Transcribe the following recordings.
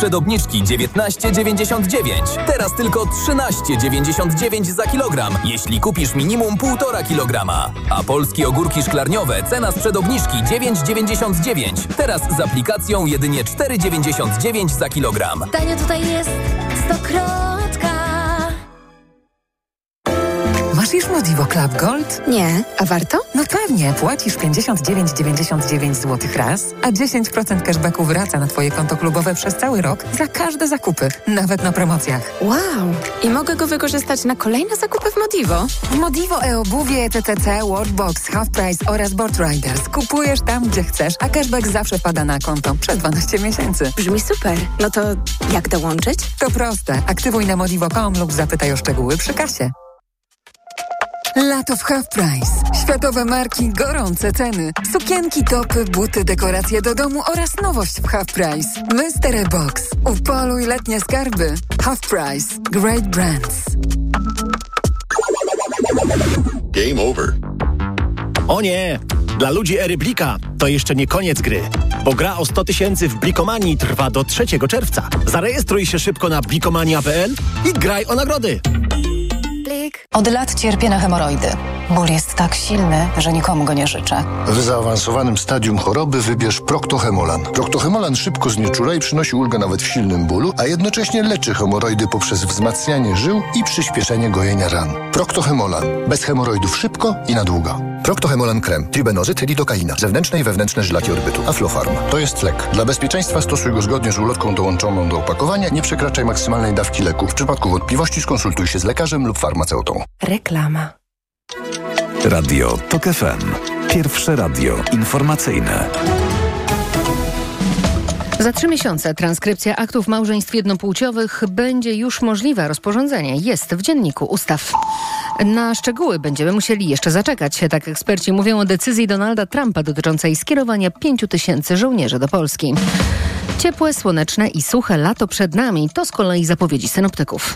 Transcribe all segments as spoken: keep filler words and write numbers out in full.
przed obniżki dziewiętnaście dziewięćdziesiąt dziewięć. Teraz tylko trzynaście dziewięćdziesiąt dziewięć za kilogram, jeśli kupisz minimum półtora kilograma. A polskie ogórki szklarniowe cena sprzed obniżki dziewięć dziewięćdziesiąt dziewięć. Teraz z aplikacją jedynie cztery dziewięćdziesiąt dziewięć za kilogram. Tanio tutaj jest stokrotka. Masz już Modivo Club Gold? Nie, a warto? No pewnie, płacisz pięćdziesiąt dziewięć dziewięćdziesiąt dziewięć złotych raz, a dziesięć procent cashbacku wraca na Twoje konto klubowe przez cały rok za każde zakupy, nawet na promocjach. Wow! I mogę go wykorzystać na kolejne zakupy w Modivo? W Modivo e-obuwie, T T C, Watchbox, Half Price oraz Board Riders. Kupujesz tam, gdzie chcesz, a cashback zawsze wpada na konto przez dwanaście miesięcy. Brzmi super. No to jak dołączyć? To proste. Aktywuj na modivo kropka com lub zapytaj o szczegóły przy kasie. Lato w Half Price. Światowe marki, gorące ceny. Sukienki, topy, buty, dekoracje do domu oraz nowość w Half Price. Mystery Box. Upoluj letnie skarby. Half Price. Great brands. Game over. O nie! Dla ludzi eReplika to jeszcze nie koniec gry, bo gra o sto tysięcy w Blikomanii trwa do trzeciego czerwca. Zarejestruj się szybko na blikomania kropka p l i graj o nagrody. Od lat cierpię na hemoroidy. Ból jest tak silny, że nikomu go nie życzę. W zaawansowanym stadium choroby wybierz Procto-Hemolan. Procto-Hemolan szybko znieczula i przynosi ulgę nawet w silnym bólu, a jednocześnie leczy hemoroidy poprzez wzmacnianie żył i przyspieszenie gojenia ran. Procto-Hemolan. Bez hemoroidów szybko i na długo. Procto-Hemolan krem, tribenozyt, lidokaina, zewnętrzne i wewnętrzne żylaki orbytu, Aflofarm. To jest lek. Dla bezpieczeństwa stosuj go zgodnie z ulotką dołączoną do opakowania. Nie przekraczaj maksymalnej dawki leku. W przypadku wątpliwości skonsultuj się z lekarzem lub farmaceutą. Reklama. Radio TOK F M. Pierwsze radio informacyjne. Za trzy miesiące transkrypcja aktów małżeństw jednopłciowych będzie już możliwa. Rozporządzenie jest w Dzienniku Ustaw. Na szczegóły będziemy musieli jeszcze zaczekać. Tak eksperci mówią o decyzji Donalda Trumpa dotyczącej skierowania pięciu tysięcy żołnierzy do Polski. Ciepłe, słoneczne i suche lato przed nami. To z kolei zapowiedzi synoptyków.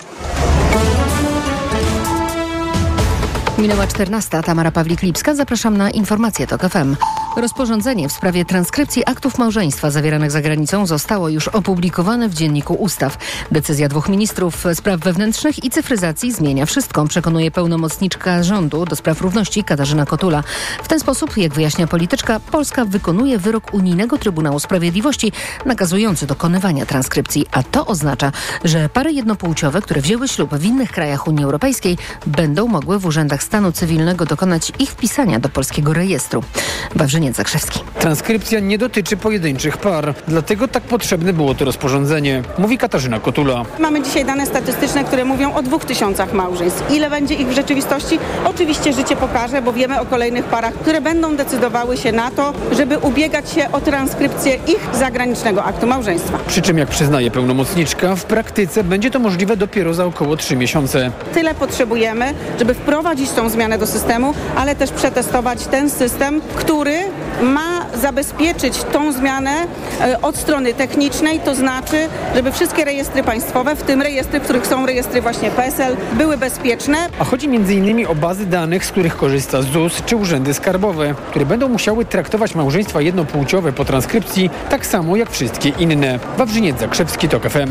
Minęła czternasta. Tamara Pawlik-Lipska. Zapraszam na informacje TOK F M. Rozporządzenie w sprawie transkrypcji aktów małżeństwa zawieranych za granicą zostało już opublikowane w Dzienniku Ustaw. Decyzja dwóch ministrów spraw wewnętrznych i cyfryzacji zmienia wszystko, przekonuje pełnomocniczka rządu do spraw równości Katarzyna Kotula. W ten sposób, jak wyjaśnia polityczka, Polska wykonuje wyrok Unijnego Trybunału Sprawiedliwości nakazujący dokonywania transkrypcji, a to oznacza, że pary jednopłciowe, które wzięły ślub w innych krajach Unii Europejskiej, będą mogły w urzędach stanu cywilnego dokonać ich wpisania do polskiego rejestru. Wawrzyniec Zakrzewski. Transkrypcja nie dotyczy pojedynczych par, dlatego tak potrzebne było to rozporządzenie, mówi Katarzyna Kotula. Mamy dzisiaj dane statystyczne, które mówią o dwóch tysiącach małżeństw. Ile będzie ich w rzeczywistości? Oczywiście życie pokaże, bo wiemy o kolejnych parach, które będą decydowały się na to, żeby ubiegać się o transkrypcję ich zagranicznego aktu małżeństwa. Przy czym, jak przyznaje pełnomocniczka, w praktyce będzie to możliwe dopiero za około trzy miesiące. Tyle potrzebujemy, żeby wprowadzić tą zmianę do systemu, ale też przetestować ten system, który ma zabezpieczyć tą zmianę od strony technicznej, to znaczy, żeby wszystkie rejestry państwowe, w tym rejestry, w których są rejestry właśnie P E S E L, były bezpieczne. A chodzi między innymi o bazy danych, z których korzysta Z U S czy urzędy skarbowe, które będą musiały traktować małżeństwa jednopłciowe po transkrypcji tak samo jak wszystkie inne. Wawrzyniec Zakrzewski, TOK F M.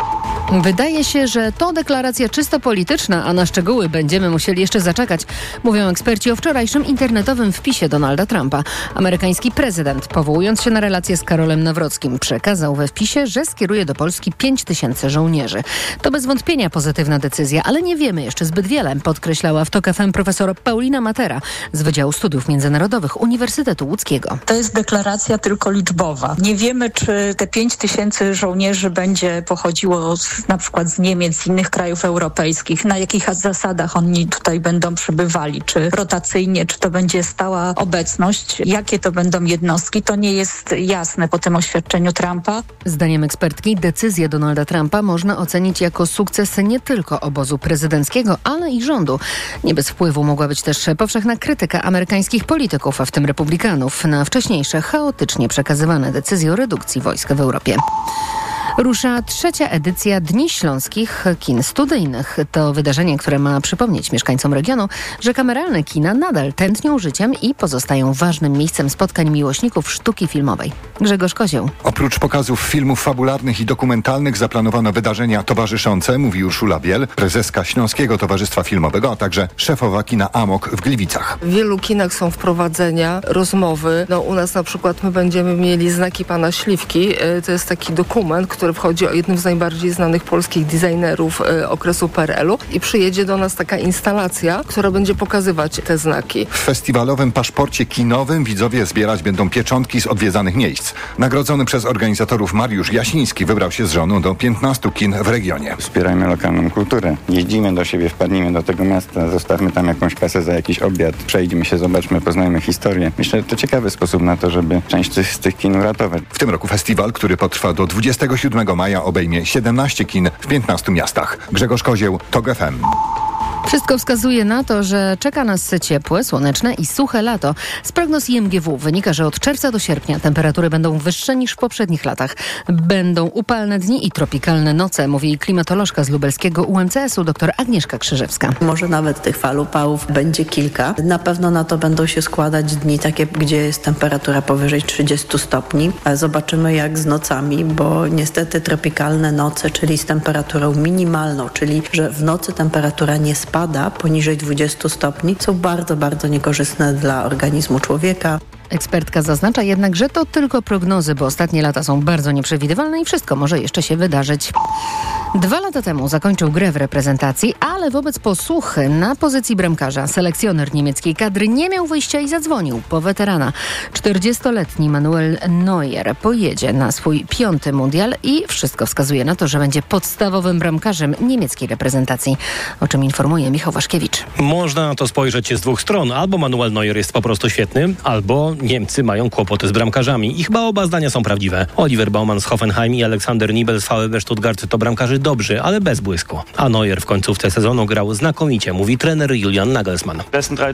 Wydaje się, że to deklaracja czysto polityczna, a na szczegóły będziemy musieli jeszcze zaczekać, mówią eksperci o wczorajszym internetowym wpisie Donalda Trumpa. Amerykański prezydent, powołując się na relację z Karolem Nawrockim, przekazał we wpisie, że skieruje do Polski pięć tysięcy żołnierzy. To bez wątpienia pozytywna decyzja, ale nie wiemy jeszcze zbyt wiele, podkreślała w TOK F M profesor Paulina Matera z Wydziału Studiów Międzynarodowych Uniwersytetu Łódzkiego. To jest deklaracja tylko liczbowa. Nie wiemy, czy te pięć tysięcy żołnierzy będzie pochodziło z na przykład z Niemiec, z innych krajów europejskich, na jakich zasadach oni tutaj będą przebywali, czy rotacyjnie, czy to będzie stała obecność, jakie to będą jednostki, to nie jest jasne po tym oświadczeniu Trumpa. Zdaniem ekspertki decyzję Donalda Trumpa można ocenić jako sukces nie tylko obozu prezydenckiego, ale i rządu. Nie bez wpływu mogła być też powszechna krytyka amerykańskich polityków, a w tym republikanów, na wcześniejsze chaotycznie przekazywane decyzje o redukcji wojsk w Europie. Rusza trzecia edycja Dni Śląskich Kin Studyjnych. To wydarzenie, które ma przypomnieć mieszkańcom regionu, że kameralne kina nadal tętnią życiem i pozostają ważnym miejscem spotkań miłośników sztuki filmowej. Grzegorz Kozioł. Oprócz pokazów filmów fabularnych i dokumentalnych zaplanowano wydarzenia towarzyszące, mówi Urszula Biel, prezeska Śląskiego Towarzystwa Filmowego, a także szefowa kina Amok w Gliwicach. W wielu kinach są wprowadzenia, rozmowy. No, u nas na przykład my będziemy mieli Znaki Pana Śliwki. To jest taki dokument, który wchodzi o jednym z najbardziej znanych polskich designerów y, okresu P R L u i przyjedzie do nas taka instalacja, która będzie pokazywać te znaki. W festiwalowym paszporcie kinowym widzowie zbierać będą pieczątki z odwiedzanych miejsc. Nagrodzony przez organizatorów Mariusz Jasiński wybrał się z żoną do piętnastu kin w regionie. Wspierajmy lokalną kulturę. Jeździmy do siebie, wpadnijmy do tego miasta, zostawmy tam jakąś kasę za jakiś obiad, przejdźmy się, zobaczmy, poznajmy historię. Myślę, że to ciekawy sposób na to, żeby część z tych kin uratować. W tym roku festiwal, który potrwa do dwudziestego siódmego maja, obejmie siedemnaście kin w piętnastu miastach. Grzegorz Kozieł, TOG F M. Wszystko wskazuje na to, że czeka nas ciepłe, słoneczne i suche lato. Z prognoz I M G W wynika, że od czerwca do sierpnia temperatury będą wyższe niż w poprzednich latach. Będą upalne dni i tropikalne noce, mówi klimatolożka z lubelskiego U M C S u dr Agnieszka Krzyżewska. Może nawet tych fal upałów będzie kilka. Na pewno na to będą się składać dni takie, gdzie jest temperatura powyżej trzydziestu stopni. Zobaczymy jak z nocami, bo niestety tropikalne noce, czyli z temperaturą minimalną, czyli że w nocy temperatura nie spada, pada poniżej dwudziestu stopni, są bardzo, bardzo niekorzystne dla organizmu człowieka. Ekspertka zaznacza jednak, że to tylko prognozy, bo ostatnie lata są bardzo nieprzewidywalne i wszystko może jeszcze się wydarzyć. Dwa lata temu zakończył grę w reprezentacji, ale wobec posłuchy na pozycji bramkarza selekcjoner niemieckiej kadry nie miał wyjścia i zadzwonił po weterana. czterdziestoletni Manuel Neuer pojedzie na swój piąty mundial i wszystko wskazuje na to, że będzie podstawowym bramkarzem niemieckiej reprezentacji, o czym informuje Michał Waszkiewicz. Można na to spojrzeć z dwóch stron. Albo Manuel Neuer jest po prostu świetny, albo Niemcy mają kłopoty z bramkarzami. I chyba oba zdania są prawdziwe. Oliver Baumann z Hoffenheim i Aleksander Nibel z VfB Stuttgart to bramkarzy dobrzy, ale bez błysku. A Neuer w końcówce sezonu grał znakomicie, mówi trener Julian Nagelsmann.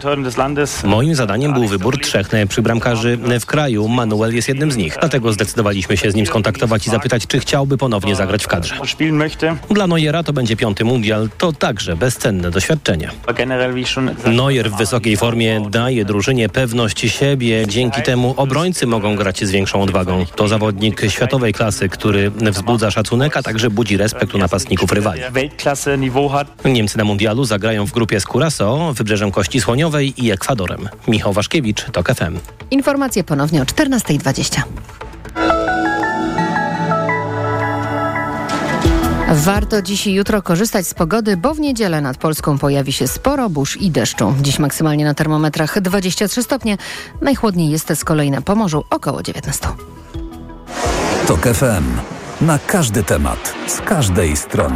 Moim zadaniem był wybór trzech najlepszych bramkarzy w kraju. Manuel jest jednym z nich. Dlatego zdecydowaliśmy się z nim skontaktować i zapytać, czy chciałby ponownie zagrać w kadrze. Dla Neuera to będzie piąty mundial. To także bezcenne doświadczenie. Neuer w wysokiej formie daje drużynie pewność siebie. Dzięki temu obrońcy mogą grać z większą odwagą. To zawodnik światowej klasy, który wzbudza szacunek, a także budzi respekt u napastników rywali. Niemcy na mundialu zagrają w grupie z Curaçao, Wybrzeżem Kości Słoniowej i Ekwadorem. Michał Waszkiewicz, TOG F M. Informacje ponownie o czternasta dwadzieścia. Warto dziś i jutro korzystać z pogody, bo w niedzielę nad Polską pojawi się sporo burz i deszczu. Dziś maksymalnie na termometrach dwadzieścia trzy stopnie. Najchłodniej jest z kolei na Pomorzu, około dziewiętnaście. TOG F M. Na każdy temat, z każdej strony.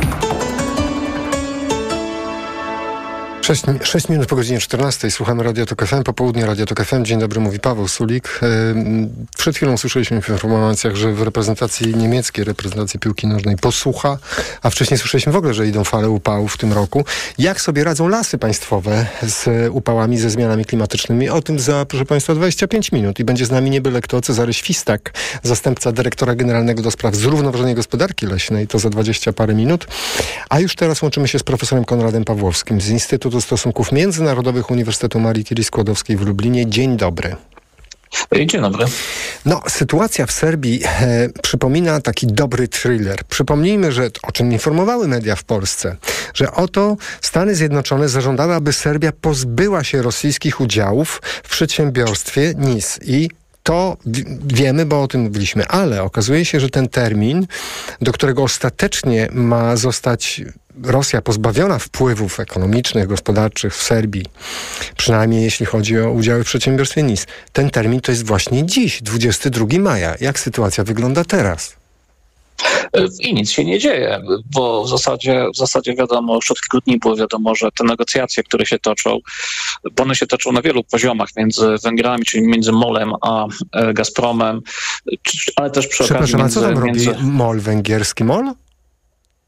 sześć minut po godzinie czternastej. Słuchamy Radia TOG F M, popołudnie Radia TOG F M. Dzień dobry, mówi Paweł Sulik. Przed chwilą słyszeliśmy w informacjach, że w reprezentacji niemieckiej, reprezentacji piłki nożnej posłucha, a wcześniej słyszeliśmy w ogóle, że idą fale upałów w tym roku. Jak sobie radzą lasy państwowe z upałami, ze zmianami klimatycznymi? O tym za, proszę Państwa, dwadzieścia pięć minut. I będzie z nami nie byle kto, Cezary Świstak, zastępca dyrektora generalnego do spraw zrównoważonej gospodarki leśnej. To za dwadzieścia parę minut. A już teraz łączymy się z profesorem Konradem Pawłowskim z Instytutu Stosunków Międzynarodowych Uniwersytetu Marii Curie-Skłodowskiej w Lublinie. Dzień dobry. Dzień dobry. No, sytuacja w Serbii e, przypomina taki dobry thriller. Przypomnijmy, że o czym informowały media w Polsce, że oto Stany Zjednoczone zażądały, aby Serbia pozbyła się rosyjskich udziałów w przedsiębiorstwie N I S i to wiemy, bo o tym mówiliśmy, ale okazuje się, że ten termin, do którego ostatecznie ma zostać Rosja pozbawiona wpływów ekonomicznych, gospodarczych w Serbii, przynajmniej jeśli chodzi o udziały w przedsiębiorstwie N I S, ten termin to jest właśnie dziś, dwudziestego drugiego maja. Jak sytuacja wygląda teraz? I nic się nie dzieje, bo w zasadzie, w zasadzie wiadomo, już od kilku dni było wiadomo, że te negocjacje, które się toczą, bo one się toczą na wielu poziomach między Węgrami, czyli między MOL-em a Gazpromem, ale też przy okazji Przepraszam, między... a co tam między... robi MOL, węgierski MOL?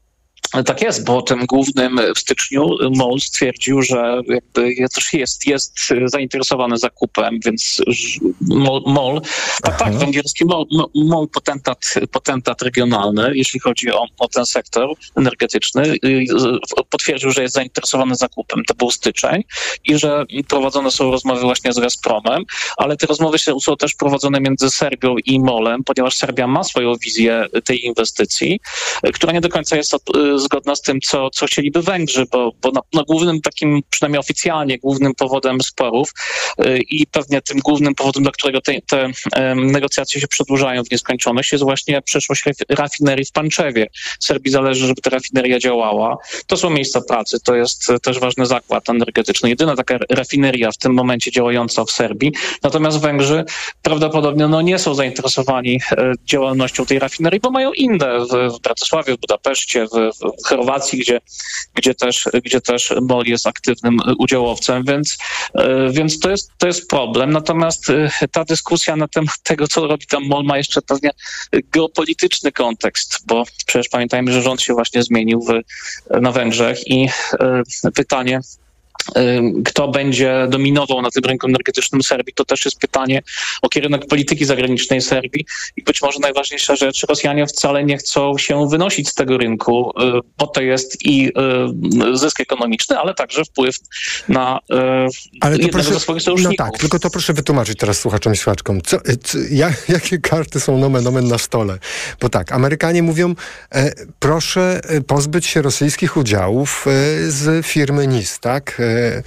Tak jest, bo tym głównym w styczniu MOL stwierdził, że jakby też jest, jest zainteresowany zakupem, więc MOL, MOL tak, tak, węgierski MOL, MOL potentat, potentat regionalny, jeśli chodzi o, o ten sektor energetyczny, potwierdził, że jest zainteresowany zakupem. To był styczeń i że prowadzone są rozmowy właśnie z Gazpromem, ale te rozmowy są też prowadzone między Serbią i MOL-em, ponieważ Serbia ma swoją wizję tej inwestycji, która nie do końca jest zgodna z tym, co, co chcieliby Węgrzy, bo, bo na, na głównym takim, przynajmniej oficjalnie, głównym powodem sporów yy, i pewnie tym głównym powodem, dla którego te, te yy, negocjacje się przedłużają w nieskończoność, jest właśnie przyszłość rafinerii w Panczewie. Serbii zależy, żeby ta rafineria działała. To są miejsca pracy, to jest też ważny zakład energetyczny. Jedyna taka rafineria w tym momencie działająca w Serbii. Natomiast Węgrzy prawdopodobnie no, nie są zainteresowani yy, działalnością tej rafinerii, bo mają inne w, w Bratysławie, w Budapeszcie, w, w Chorwacji, gdzie, gdzie, też, gdzie też MOL jest aktywnym udziałowcem, więc, więc to, jest, to jest problem. Natomiast ta dyskusja na temat tego, co robi tam MOL, ma jeszcze pewnie geopolityczny kontekst, bo przecież pamiętajmy, że rząd się właśnie zmienił w, na Węgrzech i pytanie, kto będzie dominował na tym rynku energetycznym Serbii, to też jest pytanie o kierunek polityki zagranicznej Serbii i być może najważniejsza rzecz, Rosjanie wcale nie chcą się wynosić z tego rynku, bo to jest i zysk ekonomiczny, ale także wpływ na ale jednego proszę, ze swoich sojuszników. No tak, tylko to proszę wytłumaczyć teraz słuchaczom i słuchaczkom, co, co, jak, jakie karty są nomen omen na stole? Bo tak, Amerykanie mówią, e, proszę pozbyć się rosyjskich udziałów e, z firmy N I S, tak?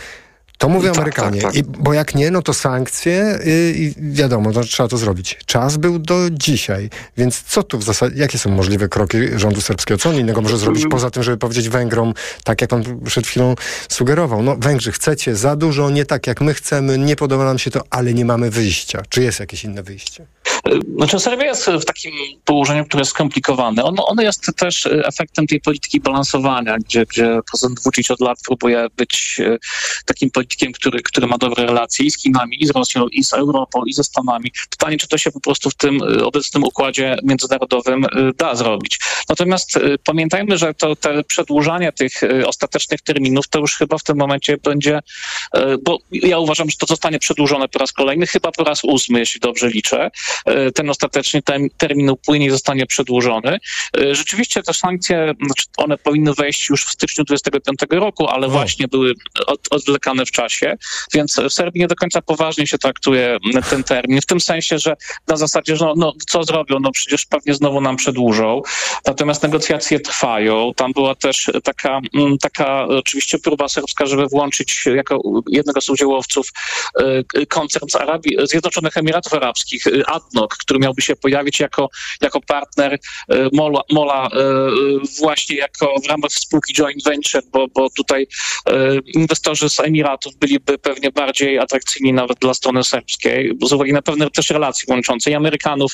To mówią tak, Amerykanie, tak, tak. I, bo jak nie, no to sankcje i, i wiadomo, to trzeba to zrobić. Czas był do dzisiaj, więc co tu w zasadzie, jakie są możliwe kroki rządu serbskiego? Co on innego może zrobić poza tym, żeby powiedzieć Węgrom, tak jak pan przed chwilą sugerował, no Węgrzy chcecie za dużo, nie tak jak my chcemy, nie podoba nam się to, ale nie mamy wyjścia. Czy jest jakieś inne wyjście? Znaczy Serbia jest w takim położeniu, które jest skomplikowane. Ono, ono jest też efektem tej polityki balansowania, gdzie, gdzie prezydent Vučić od lat próbuje być takim politykiem, który, który ma dobre relacje i z Chinami, i z Rosją, i z Europą, i ze Stanami. Pytanie, czy to się po prostu w tym obecnym układzie międzynarodowym da zrobić. Natomiast pamiętajmy, że to te przedłużanie tych ostatecznych terminów to już chyba w tym momencie będzie, bo ja uważam, że to zostanie przedłużone po raz kolejny, chyba po raz ósmy, jeśli dobrze liczę. Ten ostateczny termin upłynie i zostanie przedłużony. Rzeczywiście te sankcje, one powinny wejść już w styczniu dwudziestego piątego roku, ale właśnie były od, odwlekane w czasie, więc w Serbii nie do końca poważnie się traktuje ten termin, w tym sensie, że na zasadzie, że no, no co zrobią, no przecież pewnie znowu nam przedłużą, natomiast negocjacje trwają. Tam była też taka, taka oczywiście próba serbska, żeby włączyć jako jednego z udziałowców koncern z Arabii, Zjednoczonych Emiratów Arabskich, ADNOC, który miałby się pojawić jako, jako partner Mola, Mola właśnie jako w ramach spółki joint venture, bo, bo tutaj inwestorzy z Emiratów byliby pewnie bardziej atrakcyjni nawet dla strony serbskiej, z uwagi na pewne też relacje łączące i Amerykanów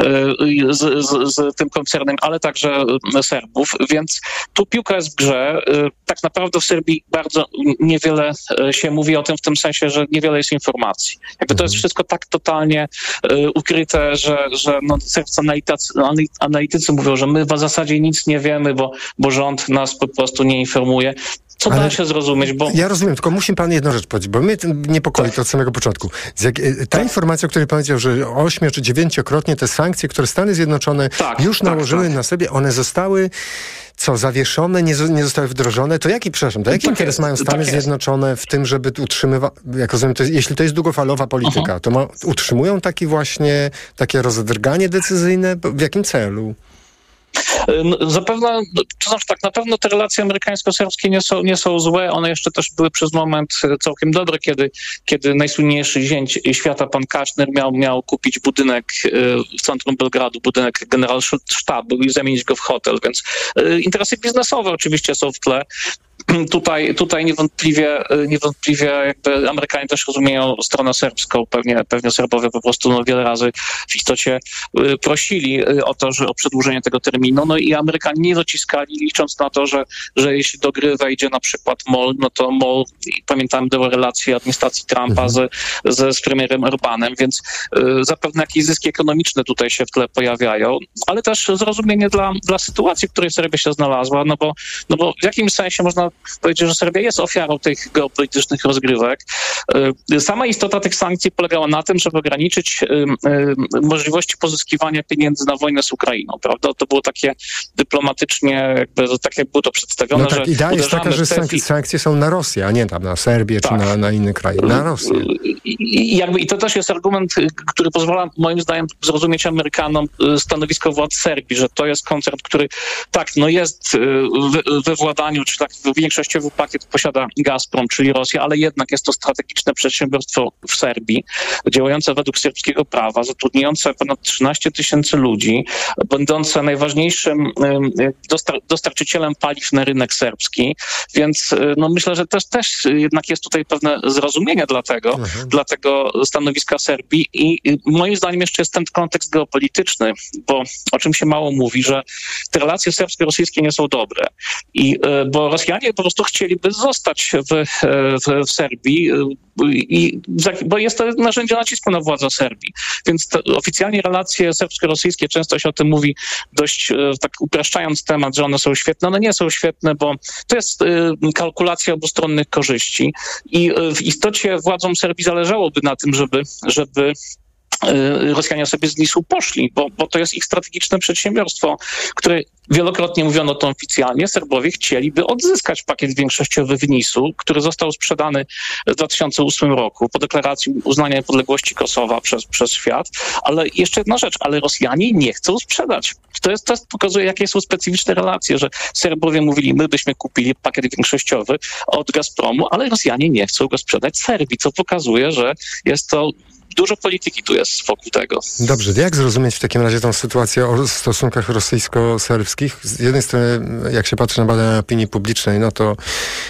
z, z, z tym koncernem, ale także Serbów, więc tu piłka jest w grze. Tak naprawdę w Serbii bardzo niewiele się mówi o tym w tym sensie, że niewiele jest informacji. Jakby to jest wszystko tak totalnie ukryte, że, że no, serbscy analitycy, analitycy mówią, że my w zasadzie nic nie wiemy, bo, bo rząd nas po prostu nie informuje. Co da się zrozumieć, bo... Ja rozumiem, tylko musi pan jedną rzecz powiedzieć, bo mnie niepokoi tak. to od samego początku. Jak, ta tak. informacja, o której pan powiedział, że ośmiu czy dziewięciokrotnie te sankcje, które Stany Zjednoczone tak, już tak, nałożyły tak. na sobie, one zostały co, zawieszone, nie, nie zostały wdrożone, to jaki, przepraszam, to jaki tak interes jest, mają Stany tak Zjednoczone w tym, żeby utrzymywać, jak rozumiem, to jest, jeśli to jest długofalowa polityka, uh-huh. to ma, utrzymują taki właśnie, takie rozdrganie decyzyjne? W jakim celu? No, zapewne, to znaczy tak, na pewno te relacje amerykańsko-serbskie nie są, nie są złe, one jeszcze też były przez moment całkiem dobre, kiedy, kiedy najsłynniejszy zięć świata, pan Kaszner, miał, miał kupić budynek w centrum Belgradu, budynek generalsztabu i zamienić go w hotel, więc interesy biznesowe oczywiście są w tle. tutaj, tutaj niewątpliwie, niewątpliwie jakby Amerykanie też rozumieją stronę serbską. Pewnie, pewnie Serbowie po prostu no, wiele razy w istocie prosili o to, że o przedłużenie tego terminu. No i Amerykanie nie dociskali, licząc na to, że, że jeśli do gry wejdzie na przykład M O L, no to M O L, pamiętam, były relacje administracji Trumpa mhm. z, z, z premierem Orbanem, więc y, zapewne jakieś zyski ekonomiczne tutaj się w tle pojawiają, ale też zrozumienie dla, dla sytuacji, w której Serbia się znalazła, no bo, no bo w jakimś sensie można powiedzieć, że Serbia jest ofiarą tych geopolitycznych rozgrywek. Y, sama istota tych sankcji polegała na tym, żeby ograniczyć y, y, możliwości pozyskiwania pieniędzy na wojnę z Ukrainą, prawda? To było takie dyplomatycznie, jakby tak jak było to przedstawione, no tak, że idea jest taka, że sankcje, sankcje są na Rosję, a nie tam na Serbię tak. czy na, na inne kraje. Na Rosję. I, i, jakby, I to też jest argument, który pozwala moim zdaniem zrozumieć Amerykanom stanowisko władz Serbii, że to jest koncern, który tak, no jest we, we władaniu, czy tak większościowy pakiet posiada Gazprom, czyli Rosja, ale jednak jest to strategiczne przedsiębiorstwo w Serbii, działające według serbskiego prawa, zatrudniające ponad trzynaście tysięcy ludzi, będące najważniejszym dostar- dostarczycielem paliw na rynek serbski, więc no myślę, że też, też jednak jest tutaj pewne zrozumienie dla tego, mhm. dla tego stanowiska Serbii i moim zdaniem jeszcze jest ten kontekst geopolityczny, bo o czym się mało mówi, że te relacje serbsko-rosyjskie nie są dobre. I, bo Rosjanie po prostu chcieliby zostać w, w, w Serbii, i, bo jest to narzędzie nacisku na władzę Serbii. Więc te oficjalnie relacje serbsko-rosyjskie, często się o tym mówi dość tak upraszczając temat, że one są świetne. One nie są świetne, bo to jest kalkulacja obustronnych korzyści i w istocie władzom Serbii zależałoby na tym, żeby, żeby Rosjanie sobie z nisu poszli, bo, bo to jest ich strategiczne przedsiębiorstwo, które wielokrotnie mówiono to oficjalnie. Serbowie chcieliby odzyskać pakiet większościowy w nisu, który został sprzedany w dwa tysiące ósmym roku po deklaracji uznania niepodległości Kosowa przez, przez świat. Ale jeszcze jedna rzecz, ale Rosjanie nie chcą sprzedać. To, jest, to jest, pokazuje, jakie są specyficzne relacje, że Serbowie mówili, my byśmy kupili pakiet większościowy od Gazpromu, ale Rosjanie nie chcą go sprzedać Serbii, co pokazuje, że jest to dużo polityki tu jest wokół tego. Dobrze, jak zrozumieć w takim razie tą sytuację o stosunkach rosyjsko-serbskich? Z jednej strony, jak się patrzy na badania opinii publicznej, no to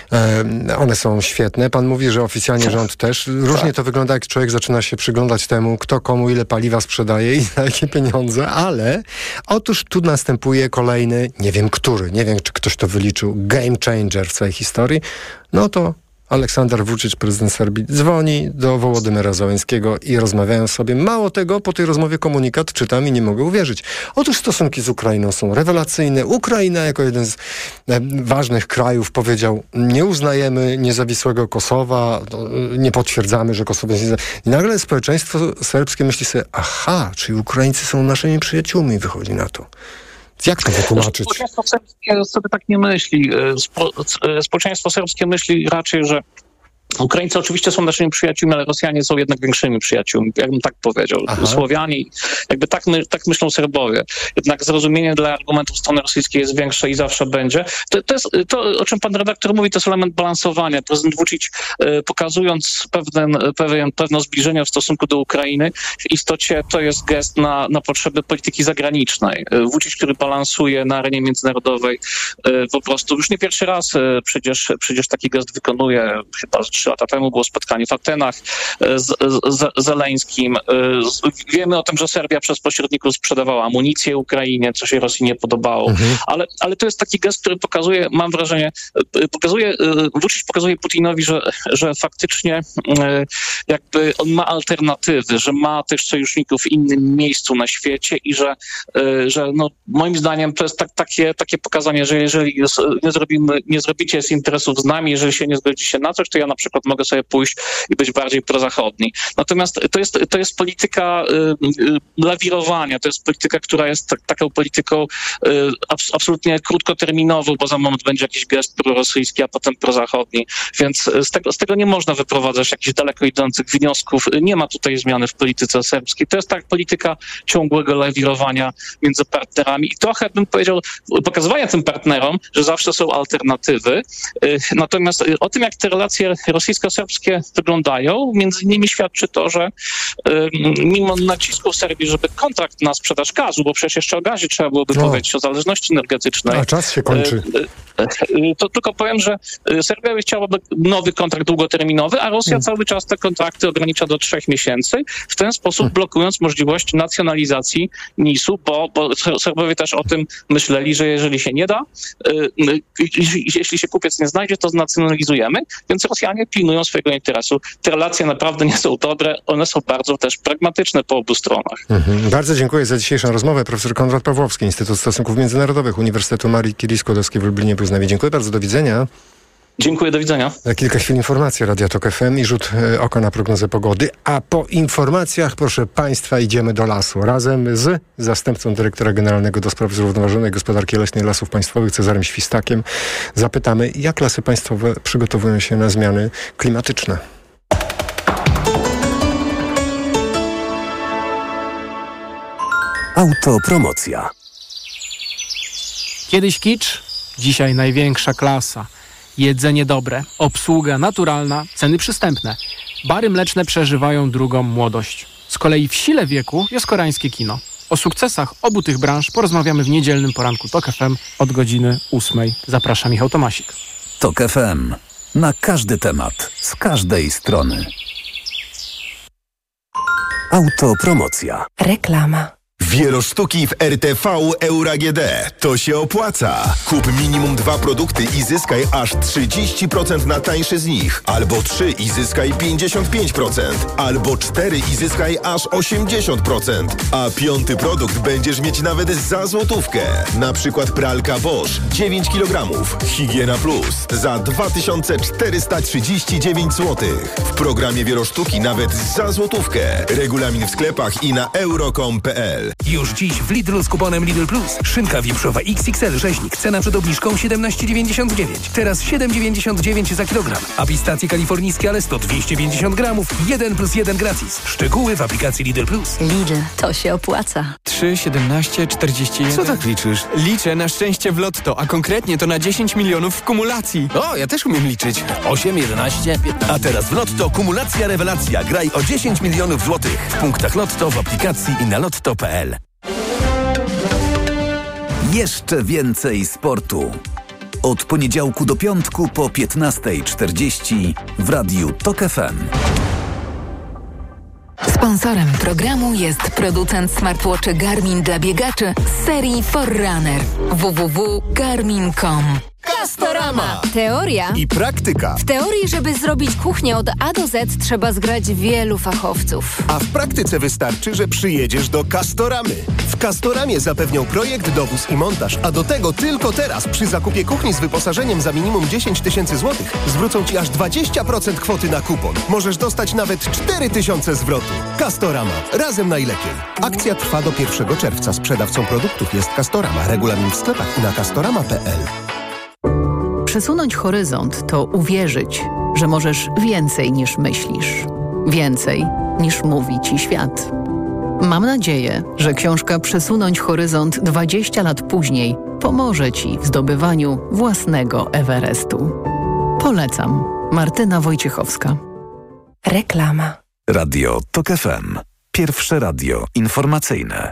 e, one są świetne. Pan mówi, że oficjalnie rząd też. Różnie tak. to wygląda, jak człowiek zaczyna się przyglądać temu, kto komu ile paliwa sprzedaje i za jakie pieniądze, ale otóż tu następuje kolejny, nie wiem który, nie wiem, czy ktoś to wyliczył, game changer w całej historii, no to Aleksander Vučić, prezydent Serbii, dzwoni do Wołodymyra Zełenskiego i rozmawiają sobie. Mało tego, po tej rozmowie komunikat czytam i nie mogę uwierzyć. Otóż stosunki z Ukrainą są rewelacyjne. Ukraina jako jeden z e, ważnych krajów powiedział, nie uznajemy niezawisłego Kosowa, nie potwierdzamy, że Kosowo jest niezawisłe. I nagle społeczeństwo serbskie myśli sobie, aha, czyli Ukraińcy są naszymi przyjaciółmi, wychodzi na to. Jak to wytłumaczyć? Społeczeństwo serbskie sobie tak nie myśli. Spo, społeczeństwo serbskie myśli raczej, że Ukraińcy oczywiście są naszymi przyjaciółmi, ale Rosjanie są jednak większymi przyjaciółmi, jakbym tak powiedział. Aha. Słowianie, jakby tak, my, tak myślą Serbowie. Jednak zrozumienie dla argumentów strony rosyjskiej jest większe i zawsze będzie. To, to, jest, to o czym pan redaktor mówi, to jest element balansowania. Prezydent Vučić, e, pokazując pewien, pewien, pewne zbliżenie w stosunku do Ukrainy, w istocie to jest gest na, na potrzeby polityki zagranicznej. Vučić, który balansuje na arenie międzynarodowej, e, po prostu już nie pierwszy raz e, przecież, przecież taki gest wykonuje, chyba trzy lata temu było spotkanie w Atenach z, z, z Zeleńskim. Wiemy o tym, że Serbia przez pośredników sprzedawała amunicję Ukrainie, co się Rosji nie podobało. Mhm. Ale, ale to jest taki gest, który pokazuje, mam wrażenie, pokazuje, Vučić pokazuje Putinowi, że, że faktycznie jakby on ma alternatywy, że ma też sojuszników w innym miejscu na świecie i że, że no, moim zdaniem to jest tak, takie, takie pokazanie, że jeżeli nie, zrobimy, nie zrobicie z interesów z nami, jeżeli się nie zgodzicie na coś, to ja na przykład mogę sobie pójść i być bardziej prozachodni. Natomiast to jest, to jest polityka y, y, lawirowania, to jest polityka, która jest tak, taką polityką y, abs, absolutnie krótkoterminową, bo za moment będzie jakiś gest prorosyjski, a potem prozachodni. Więc z tego, z tego nie można wyprowadzać jakichś daleko idących wniosków. Nie ma tutaj zmiany w polityce serbskiej. To jest tak polityka ciągłego lawirowania między partnerami i trochę bym powiedział, pokazywania tym partnerom, że zawsze są alternatywy. Y, natomiast y, o tym, jak te relacje rosyjsko-serbskie wyglądają. Między innymi świadczy to, że y, mimo nacisków Serbii, żeby kontrakt na sprzedaż gazu, bo przecież jeszcze o gazie trzeba byłoby no. powiedzieć, o zależności energetycznej. A czas się kończy. Y, y, To tylko powiem, że Serbia chciałaby nowy kontrakt długoterminowy, a Rosja hmm. cały czas te kontrakty ogranicza do trzech miesięcy, w ten sposób hmm. blokując możliwość nacjonalizacji nisu, bo, bo Serbowie też o tym myśleli, że jeżeli się nie da, jeśli się kupiec nie znajdzie, to znacjonalizujemy, więc Rosjanie pilnują swojego interesu. Te relacje naprawdę nie są dobre, one są bardzo też pragmatyczne po obu stronach. Mhm. Bardzo dziękuję za dzisiejszą rozmowę. Profesor Konrad Pawłowski, Instytut Stosunków Międzynarodowych Uniwersytetu Marii Curie-Skłodowskiej w Lublinie, Poznań. Dziękuję bardzo, do widzenia. Dziękuję, do widzenia. Za kilka chwil informacje Radia Tok F M i rzut y, oka na prognozę pogody. A po informacjach, proszę Państwa, idziemy do lasu. Razem z zastępcą dyrektora generalnego do spraw zrównoważonej gospodarki leśnej Lasów Państwowych, Cezarym Świstakiem, zapytamy, jak Lasy Państwowe przygotowują się na zmiany klimatyczne. Autopromocja. Kiedyś kicz, dzisiaj największa klasa. Jedzenie dobre, obsługa naturalna, ceny przystępne. Bary mleczne przeżywają drugą młodość. Z kolei w sile wieku jest koreańskie kino. O sukcesach obu tych branż porozmawiamy w niedzielnym poranku Tok F M od godziny ósmej. Zaprasza Michał Tomasik. Tok F M. Na każdy temat, z każdej strony. Autopromocja. Reklama. Wielosztuki w R T V Euro A G D. To się opłaca. Kup minimum dwa produkty i zyskaj aż trzydzieści procent na tańszy z nich. Albo trzy i zyskaj pięćdziesiąt pięć procent. Albo cztery i zyskaj aż osiemdziesiąt procent. A piąty produkt będziesz mieć nawet za złotówkę. Na przykład pralka Bosch dziewięć kilogramów. Higiena Plus za dwa tysiące czterysta trzydzieści dziewięć złotych. W programie Wielosztuki nawet za złotówkę. Regulamin w sklepach i na euro kropka com kropka p l. Już dziś w Lidlu z kuponem Lidl Plus. Szynka wieprzowa X X L rzeźnik. Cena przed obniżką siedemnaście dziewięćdziesiąt dziewięć. Teraz siedem dziewięćdziesiąt dziewięć za kilogram. A pistacje kalifornijskie Alesto dwieście pięćdziesiąt gramów. jeden plus jeden gratis. Szczegóły w aplikacji Lidl Plus. Lidl, to się opłaca. trzy, siedemnaście, czterdzieści jeden. Co tak liczysz? Liczę na szczęście w lotto, a konkretnie to na dziesięć milionów w kumulacji. O, ja też umiem liczyć. osiem, jedenaście, piętnaście. A teraz w Lotto kumulacja rewelacja. Graj o dziesięć milionów złotych. W punktach Lotto, w aplikacji i na lotto kropka p l. Jeszcze więcej sportu. Od poniedziałku do piątku po piętnasta czterdzieści w Radiu Tok F M. Sponsorem programu jest producent smartwatchy Garmin dla biegaczy z serii Forerunner. w w w kropka garmin kropka com. Castorama. Teoria i praktyka. W teorii, żeby zrobić kuchnię od A do Z, trzeba zgrać wielu fachowców. A w praktyce wystarczy, że przyjedziesz do Castoramy. W Castoramie zapewnią projekt, dowóz i montaż, a do tego tylko teraz przy zakupie kuchni z wyposażeniem za minimum dziesięć tysięcy złotych zwrócą Ci aż dwadzieścia procent kwoty na kupon. Możesz dostać nawet cztery tysiące zwrotu. Castorama. Razem najlepiej. Akcja trwa do pierwszego czerwca. Sprzedawcą produktów jest Castorama. Regulamin w sklepach i na castorama kropka p l. Przesunąć horyzont to uwierzyć, że możesz więcej niż myślisz. Więcej niż mówi ci świat. Mam nadzieję, że książka Przesunąć horyzont dwadzieścia lat później pomoże ci w zdobywaniu własnego Everestu. Polecam. Martyna Wojciechowska. Reklama. Radio Tok F M. Pierwsze radio informacyjne.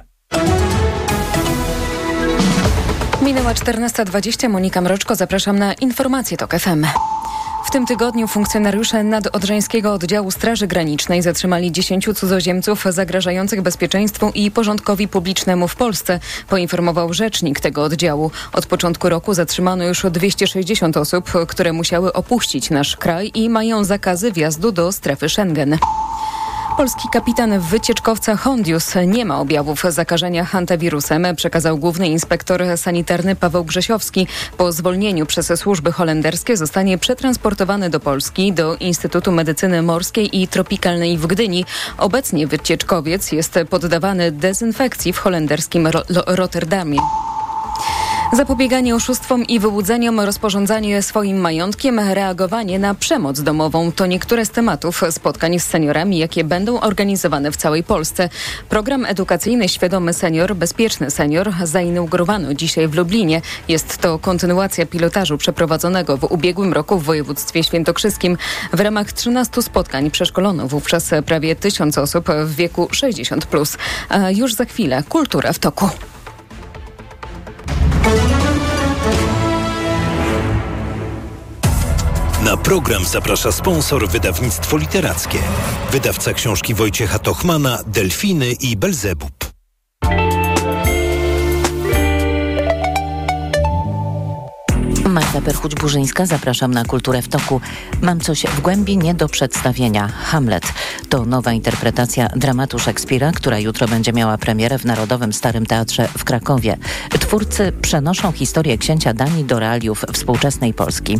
Minęła czternasta dwadzieścia. Monika Mroczko, zapraszam na informacje Tok F M. W tym tygodniu funkcjonariusze nadodrzańskiego oddziału Straży Granicznej zatrzymali dziesięciu cudzoziemców zagrażających bezpieczeństwu i porządkowi publicznemu w Polsce, poinformował rzecznik tego oddziału. Od początku roku zatrzymano już dwieście sześćdziesiąt osób, które musiały opuścić nasz kraj i mają zakazy wjazdu do strefy Schengen. Polski kapitan wycieczkowca Hondius nie ma objawów zakażenia hantawirusem, przekazał główny inspektor sanitarny Paweł Grzesiowski. Po zwolnieniu przez służby holenderskie zostanie przetransportowany do Polski, do Instytutu Medycyny Morskiej i Tropikalnej w Gdyni. Obecnie wycieczkowiec jest poddawany dezynfekcji w holenderskim Ro- Rotterdamie. Zapobieganie oszustwom i wyłudzeniom, rozporządzanie swoim majątkiem, reagowanie na przemoc domową to niektóre z tematów spotkań z seniorami, jakie będą organizowane w całej Polsce. Program edukacyjny Świadomy Senior, Bezpieczny Senior zainaugurowano dzisiaj w Lublinie. Jest to kontynuacja pilotażu przeprowadzonego w ubiegłym roku w województwie świętokrzyskim. W ramach trzynastu spotkań przeszkolono wówczas prawie tysiąc osób w wieku sześćdziesiąt plus. A już za chwilę kultura w toku. program zaprasza sponsor wydawnictwo literackie. Wydawca książki Wojciecha Tochmana, Delfiny i Belzebub. Marta Perchuć-Burzyńska, zapraszam na Kulturę w toku. Mam coś w głębi nie do przedstawienia. Hamlet to nowa interpretacja dramatu Szekspira, która jutro będzie miała premierę w Narodowym Starym Teatrze w Krakowie. Twórcy przenoszą historię księcia Danii do realiów współczesnej Polski.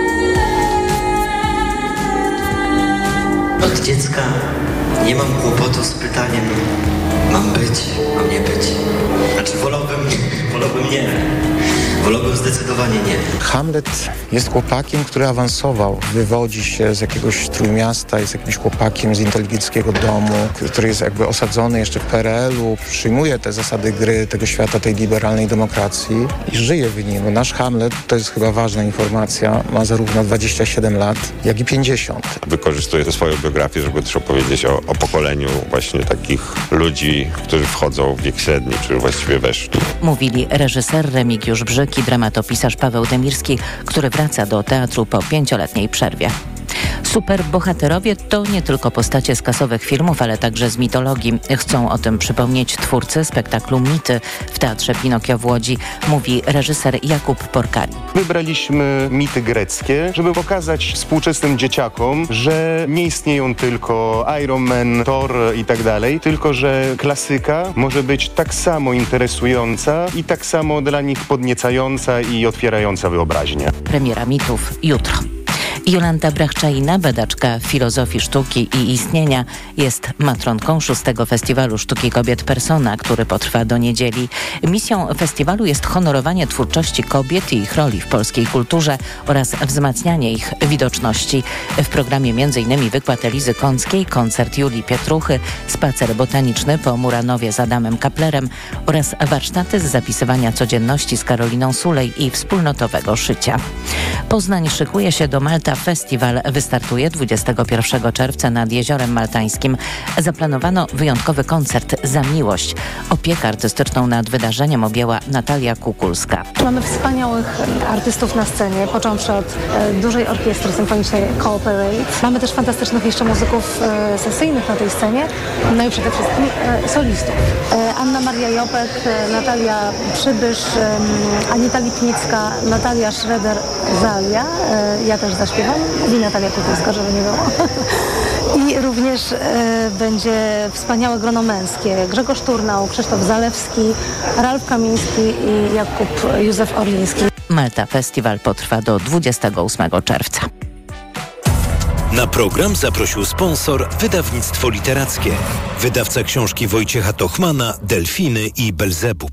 Od dziecka nie mam kłopotu z pytaniem: mam być, mam nie być. Znaczy wolałbym, wolałbym nie. Wolałbym zdecydowanie nie. Hamlet jest chłopakiem, który awansował. Wywodzi się z jakiegoś trójmiasta, jest jakimś chłopakiem z inteligenckiego domu, który jest jakby osadzony jeszcze w P R L u, przyjmuje te zasady gry tego świata, tej liberalnej demokracji i żyje w nim. Nasz Hamlet, to jest chyba ważna informacja, ma zarówno dwadzieścia siedem lat, jak i pięćdziesiąt. Wykorzystuje swoją biografię, żeby też opowiedzieć o, o pokoleniu właśnie takich ludzi, którzy wchodzą w wiek średni, czy właściwie weszli. Mówili reżyser Remigiusz Brzyk i dramatopisarz Paweł Demirski, który wraca do teatru po pięcioletniej przerwie. Superbohaterowie to nie tylko postacie z kasowych filmów, ale także z mitologii. Chcą o tym przypomnieć twórcy spektaklu Mity w Teatrze Pinokio w Łodzi, mówi reżyser Jakub Porkari. Wybraliśmy mity greckie, żeby pokazać współczesnym dzieciakom, że nie istnieją tylko Iron Man, Thor i tak dalej, tylko że klasyka może być tak samo interesująca i tak samo dla nich podniecająca i otwierająca wyobraźnię. Premiera mitów jutro. Jolanta Brachczaina, badaczka filozofii sztuki i istnienia, jest matronką szóstego Festiwalu Sztuki Kobiet Persona, który potrwa do niedzieli. Misją festiwalu jest honorowanie twórczości kobiet i ich roli w polskiej kulturze oraz wzmacnianie ich widoczności. W programie między innymi wykład Elizy Kąckiej, koncert Julii Pietruchy, spacer botaniczny po Muranowie z Adamem Kaplerem oraz warsztaty z zapisywania codzienności z Karoliną Sulej i wspólnotowego szycia. Poznań szykuje się do Malta Festiwal wystartuje dwudziestego pierwszego czerwca nad Jeziorem Maltańskim. Zaplanowano wyjątkowy koncert Za miłość. Opiekę artystyczną nad wydarzeniem objęła Natalia Kukulska. Mamy wspaniałych artystów na scenie, począwszy od e, dużej orkiestry symfonicznej Cooperate. Mamy też fantastycznych jeszcze muzyków e, sesyjnych na tej scenie, no i przede wszystkim e, solistów. E, Anna Maria Jopek, e, Natalia Przybysz, e, Anita Lipnicka, Natalia Schroeder-Zalia, e, ja też zaśpiewam. I Natalia Kukulska, żeby nie było. I również e, będzie wspaniałe grono męskie. Grzegorz Turnał, Krzysztof Zalewski, Ralf Kamiński i Jakub Józef Orliński. Malta Festiwal potrwa do dwudziestego ósmego czerwca. Na program zaprosił sponsor wydawnictwo literackie. Wydawca książki Wojciecha Tochmana, Delfiny i Belzebub.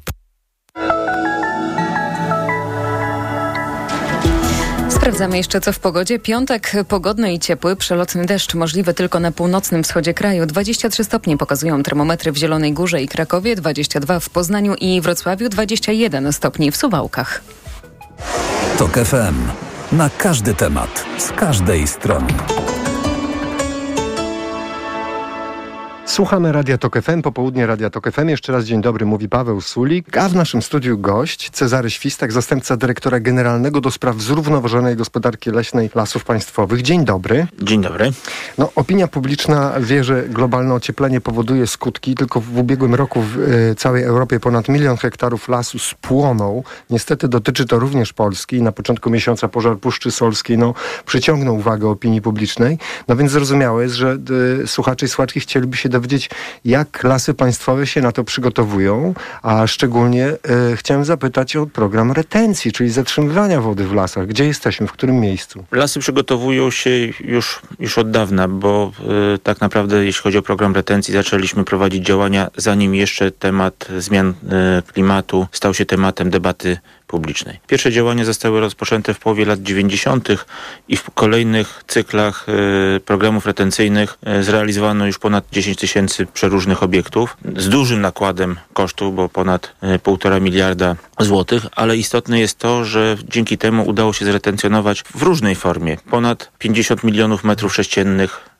Sprawdzamy jeszcze co w pogodzie. Piątek pogodny i ciepły, przelotny deszcz możliwy tylko na północnym wschodzie kraju. dwadzieścia trzy stopnie pokazują termometry w Zielonej Górze i Krakowie, dwadzieścia dwa w Poznaniu i Wrocławiu, dwadzieścia jeden stopni w Suwałkach. Tok F M. Na każdy temat, z każdej strony. Słuchamy Radia Tok F M, popołudnie Radia Tok F M. Jeszcze raz dzień dobry, mówi Paweł Sulik, a w naszym studiu gość Cezary Świstak, zastępca dyrektora generalnego do spraw zrównoważonej gospodarki leśnej Lasów Państwowych. Dzień dobry. Dzień dobry. No, opinia publiczna wie, że globalne ocieplenie powoduje skutki. Tylko w ubiegłym roku w y, całej Europie ponad milion hektarów lasu spłonął. Niestety dotyczy to również Polski. Na początku miesiąca pożar Puszczy Solskiej no, przyciągnął uwagę opinii publicznej. No więc zrozumiałe jest, że y, słuchacze i słuchaczki chcieliby się dowiedzieć, jak Lasy Państwowe się na to przygotowują, a szczególnie y, chciałem zapytać o program retencji, czyli zatrzymywania wody w lasach. Gdzie jesteśmy, w którym miejscu? Lasy przygotowują się już, już od dawna, bo y, tak naprawdę jeśli chodzi o program retencji, zaczęliśmy prowadzić działania, zanim jeszcze temat zmian y, klimatu stał się tematem debaty publicznej. Pierwsze działania zostały rozpoczęte w połowie lat dziewięćdziesiątych i w kolejnych cyklach y, programów retencyjnych y, zrealizowano już ponad dziesięć tysięcy przeróżnych obiektów z dużym nakładem kosztów, bo ponad y, półtora miliarda złotych, ale istotne jest to, że dzięki temu udało się zretencjonować w różnej formie ponad pięćdziesiąt milionów metrów sześciennych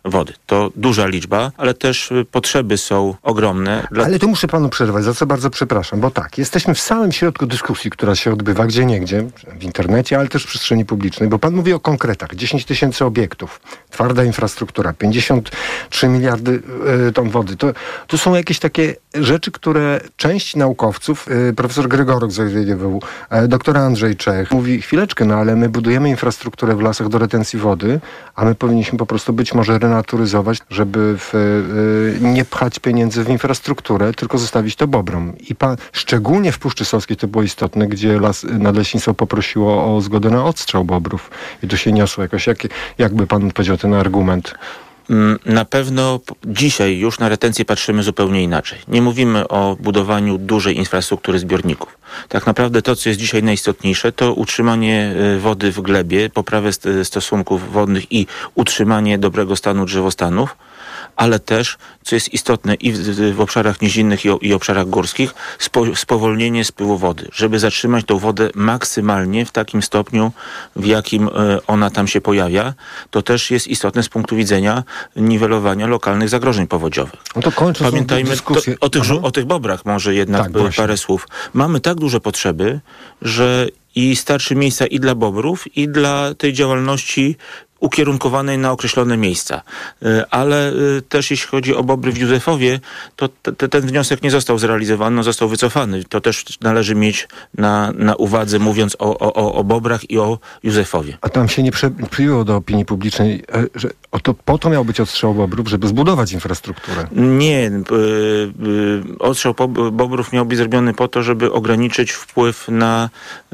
wody. To duża liczba, ale też potrzeby są ogromne. Dla... Ale tu muszę panu przerwać, za co bardzo przepraszam, bo tak, jesteśmy w samym środku dyskusji, która się odbywa gdzieniegdzie, w internecie, ale też w przestrzeni publicznej, bo pan mówi o konkretach. dziesięć tysięcy obiektów, twarda infrastruktura, pięćdziesiąt trzy miliardy y, ton wody. To, to są jakieś takie rzeczy, które część naukowców, y, profesor Grygoruk z O Z W, y, doktor Andrzej Czech, mówi, chwileczkę, no ale my budujemy infrastrukturę w lasach do retencji wody, a my powinniśmy po prostu być może renaturyzować, żeby w, y, nie pchać pieniędzy w infrastrukturę, tylko zostawić to bobrom. I pan, szczególnie w Puszczy Soskiej to było istotne, gdzie las, nadleśnictwo poprosiło o zgodę na odstrzał bobrów. I to się niosło jakoś. Jak, jakby pan powiedział ten argument? Na pewno dzisiaj już na retencję patrzymy zupełnie inaczej. Nie mówimy o budowaniu dużej infrastruktury zbiorników. Tak naprawdę to, co jest dzisiaj najistotniejsze, to utrzymanie wody w glebie, poprawę stosunków wodnych i utrzymanie dobrego stanu drzewostanów, ale też, co jest istotne i w, w obszarach nizinnych i, o, i obszarach górskich, spo, spowolnienie spływu wody, żeby zatrzymać tą wodę maksymalnie w takim stopniu, w jakim e, ona tam się pojawia. To też jest istotne z punktu widzenia niwelowania lokalnych zagrożeń powodziowych. No to kończąc Pamiętajmy to, o, tych, o tych bobrach może jednak tak, parę właśnie. słów. Mamy tak duże potrzeby, że i starczy miejsca i dla bobrów, i dla tej działalności ukierunkowanej na określone miejsca. Ale też jeśli chodzi o bobry w Józefowie, to t- ten wniosek nie został zrealizowany, no został wycofany. To też należy mieć na, na uwadze, mówiąc o, o, o bobrach i o Józefowie. A tam się nie prze, przyjęło do opinii publicznej, że to, po to miał być odstrzał bobrów, żeby zbudować infrastrukturę. Nie. Y, y, odstrzał bobrów miał być zrobiony po to, żeby ograniczyć wpływ na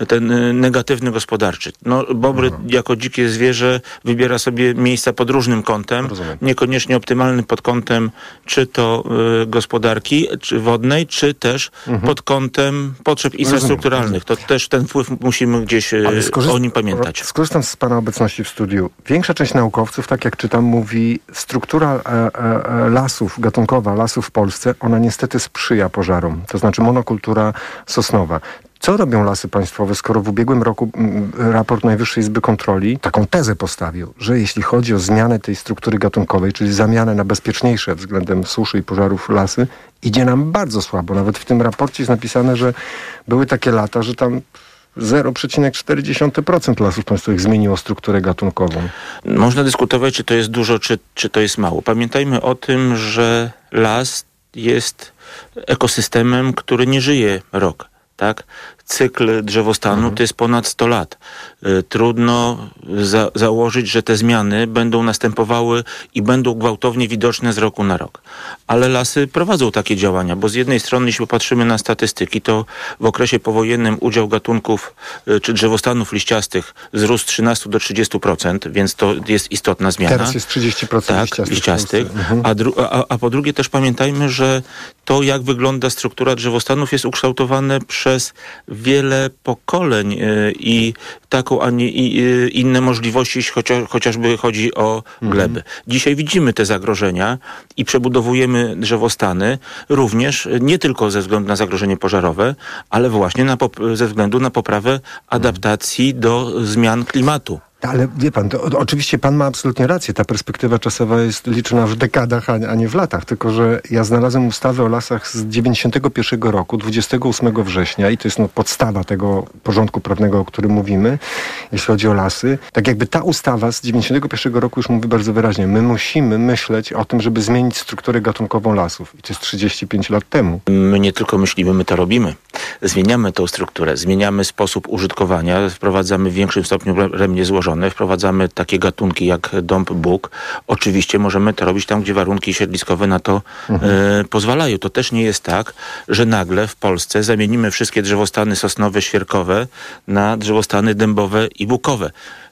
ten negatywny gospodarczy. No, bobry Aha. jako dzikie zwierzę wybiera sobie miejsca pod różnym kątem, Rozumiem. niekoniecznie optymalnym pod kątem czy to y, gospodarki czy wodnej, czy też mhm. pod kątem potrzeb infrastrukturalnych. To też ten wpływ musimy gdzieś y, skorzyst- o nim pamiętać. Skorzystam z pana obecności w studiu. Większa część naukowców, tak jak czytam, mówi, struktura e, e, lasów, gatunkowa lasów w Polsce, ona niestety sprzyja pożarom. To znaczy monokultura sosnowa. Co robią Lasy Państwowe, skoro w ubiegłym roku m, raport Najwyższej Izby Kontroli taką tezę postawił, że jeśli chodzi o zmianę tej struktury gatunkowej, czyli zamianę na bezpieczniejsze względem suszy i pożarów lasy, idzie nam bardzo słabo. Nawet w tym raporcie jest napisane, że były takie lata, że tam zero przecinek cztery procent lasów państwowych zmieniło strukturę gatunkową. Można dyskutować, czy to jest dużo, czy, czy to jest mało. Pamiętajmy o tym, że las jest ekosystemem, który nie żyje rok. Tak? Cykl drzewostanu mhm. to jest ponad sto lat. Y, trudno za, założyć, że te zmiany będą następowały i będą gwałtownie widoczne z roku na rok. Ale lasy prowadzą takie działania, bo z jednej strony, jeśli popatrzymy na statystyki, to w okresie powojennym udział gatunków y, czy drzewostanów liściastych wzrósł z trzynastu do trzydziestu procent, więc to jest istotna zmiana. Teraz jest trzydzieści procent tak, liściastych. liściastych. Mhm. A, dru- a, a po drugie też pamiętajmy, że to, jak wygląda struktura drzewostanów, jest ukształtowane przez wiele pokoleń y, i taką, a nie i, y, inne możliwości, chociaż, chociażby chodzi o gleby. Mhm. Dzisiaj widzimy te zagrożenia i przebudowujemy drzewostany również nie tylko ze względu na zagrożenie pożarowe, ale właśnie na pop- ze względu na poprawę adaptacji mhm. do zmian klimatu. Ale wie pan, to, to, oczywiście pan ma absolutnie rację. Ta perspektywa czasowa jest liczona w dekadach, a, a nie w latach. Tylko że ja znalazłem ustawę o lasach z dziewięćdziesiątego pierwszego roku, dwudziestego ósmego września i to jest no, podstawa tego porządku prawnego, o którym mówimy, jeśli chodzi o lasy. Tak jakby ta ustawa z dziewięćdziesiątego pierwszego roku już mówi bardzo wyraźnie. My musimy myśleć o tym, żeby zmienić strukturę gatunkową lasów. I to jest trzydzieści pięć lat temu. My nie tylko myślimy, my to robimy. Zmieniamy tą strukturę, zmieniamy sposób użytkowania, wprowadzamy w większym stopniu remnie złożone. Wprowadzamy takie gatunki jak dąb, bóg. Oczywiście możemy to robić tam, gdzie warunki siedliskowe na to mhm. e, pozwalają. To też nie jest tak, że nagle w Polsce zamienimy wszystkie drzewostany sosnowe, świerkowe na drzewostany dębowe i bukowe.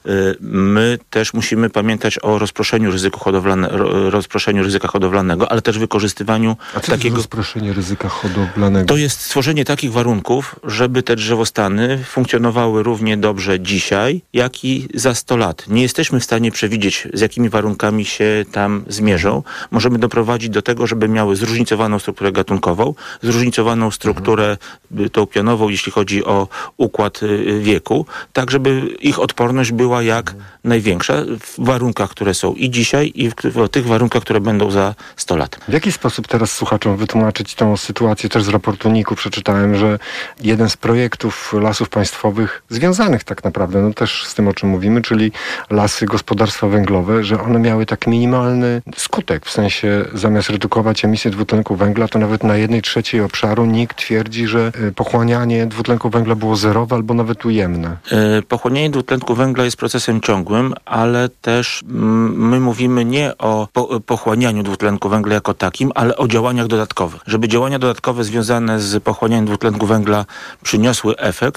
My też musimy pamiętać o rozproszeniu ryzyka hodowlanego, rozproszeniu ryzyka hodowlanego, ale też wykorzystywaniu A co takiego... to rozproszenie ryzyka hodowlanego? To jest stworzenie takich warunków, żeby te drzewostany funkcjonowały równie dobrze dzisiaj, jak i za sto lat. Nie jesteśmy w stanie przewidzieć, z jakimi warunkami się tam zmierzą. Możemy doprowadzić do tego, żeby miały zróżnicowaną strukturę gatunkową, zróżnicowaną strukturę mhm. tą pionową, jeśli chodzi o układ wieku, tak żeby ich odporność była działa jak największa w warunkach, które są i dzisiaj, i w, w tych warunkach, które będą za sto lat. W jaki sposób teraz słuchaczom wytłumaczyć tą sytuację? Też z raportu N I K U przeczytałem, że jeden z projektów Lasów Państwowych, związanych tak naprawdę, no też z tym, o czym mówimy, czyli lasy gospodarstwa węglowe, że one miały tak minimalny skutek, w sensie zamiast redukować emisję dwutlenku węgla, to nawet na jednej trzeciej obszaru N I K twierdzi, że pochłanianie dwutlenku węgla było zerowe albo nawet ujemne. Yy, pochłanianie dwutlenku węgla jest procesem ciągłym, ale też mm, my mówimy nie o po, pochłanianiu dwutlenku węgla jako takim, ale o działaniach dodatkowych. Żeby działania dodatkowe związane z pochłanianiem dwutlenku węgla przyniosły efekt,